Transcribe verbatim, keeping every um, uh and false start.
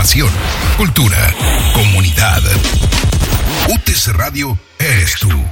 información, cultura, comunidad. U T C Radio eres tú.